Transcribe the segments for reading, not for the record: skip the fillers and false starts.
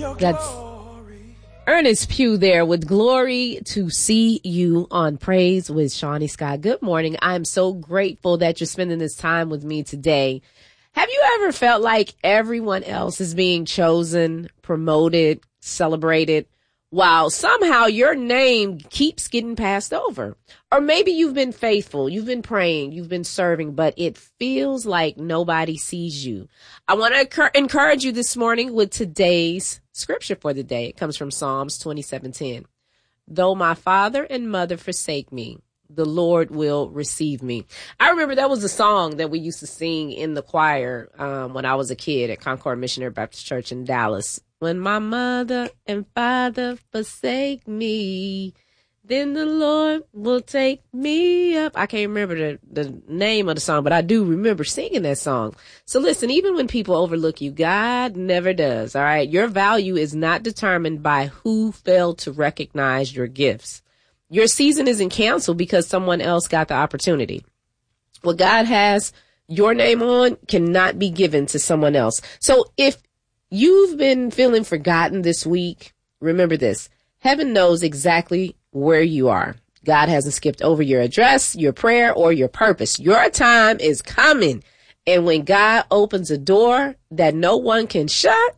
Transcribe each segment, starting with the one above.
That's Ernest Pugh there with Glory to See You on Praise with Shawnee Scott. Good morning. I'm so grateful that you're spending this time with me today. Have you ever felt like everyone else is being chosen, promoted, celebrated, while somehow your name keeps getting passed over? Or maybe you've been faithful, you've been praying, you've been serving, but it feels like nobody sees you. I want to encourage you this morning with today's scripture for the day. It comes from Psalms 27:10. Though my father and mother forsake me, the Lord will receive me. I remember that was a song that we used to sing in the choir when I was a kid at Concord Missionary Baptist Church in Dallas. When my mother and father forsake me, then the Lord will take me up. I can't remember the name of the song, but I do remember singing that song. So listen, even when people overlook you, God never does, all right? Your value is not determined by who failed to recognize your gifts. Your season isn't canceled because someone else got the opportunity. What God has your name on cannot be given to someone else. So if you've been feeling forgotten this week, remember this. Heaven knows exactly where you are. God hasn't skipped over your address, your prayer, or your purpose. Your time is coming. And when God opens a door that no one can shut,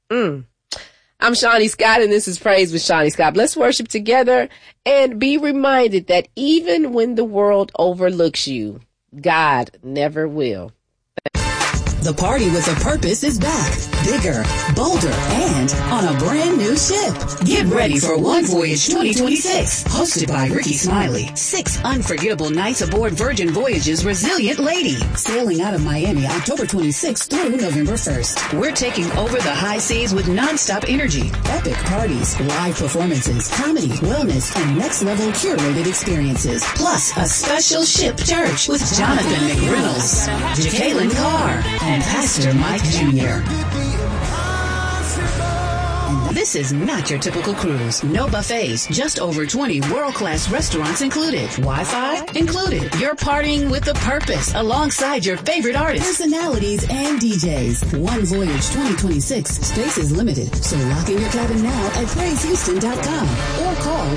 I'm Shawnee Scott, and this is Praise with Shawnee Scott. Let's worship together and be reminded that even when the world overlooks you, God never will. The Party with a Purpose is back, bigger, bolder, and on a brand new ship. Get ready for One Voyage 2026, hosted by Ricky Smiley. 6 unforgettable nights aboard Virgin Voyage's Resilient Lady, sailing out of Miami October 26th through November 1st. We're taking over the high seas with nonstop energy, epic parties, live performances, comedy, wellness, and next-level curated experiences. Plus, a special ship church with Jonathan McReynolds, Jacqueline Carr, and Pastor Mike Jr. And this is not your typical cruise. No buffets, just over 20 world-class restaurants included. Wi-Fi included. You're partying with a purpose alongside your favorite artists, personalities, and DJs. One Voyage 2026. Space is limited, so lock in your cabin now at PraiseHouston.com or call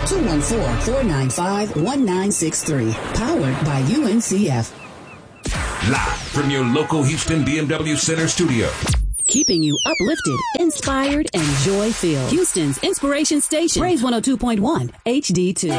214-495-1963. Powered by UNCF. Live from your local Houston BMW Center studio. Keeping you uplifted, inspired, and joy-filled. Houston's inspiration station. Praise 102.1 HD2.